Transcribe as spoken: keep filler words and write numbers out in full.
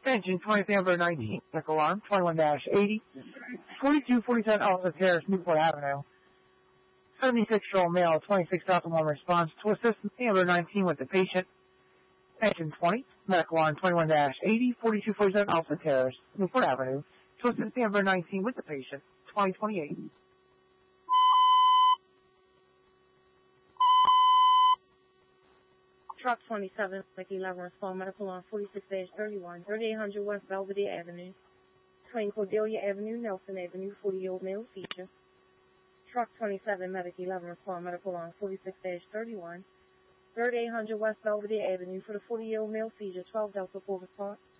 Engine twenty Amber nineteen, medical alarm twenty-one eighty, forty-two forty-seven Alpha Terrace, Newport Avenue. seventy-six-year-old male, twenty-six thousand one response to assist Amber nineteen with the patient. Engine twenty, medical alarm twenty-one eighty, forty-two forty-seven Alpha Terrace, Newport Avenue. To assist Amber nineteen with the patient. twenty twenty-eight. Truck twenty-seven, like eleven, respond medical on forty-six thirty-one, thirty-eight hundred West Belvedere Avenue, between Cordelia Avenue, Nelson Avenue, forty-year-old male feature. Truck twenty-seven, medic eleven, respond medical on forty-six thirty-one, thirty-eight hundred West Belvedere Avenue for the forty-year-old male feature, twelve Delta four response.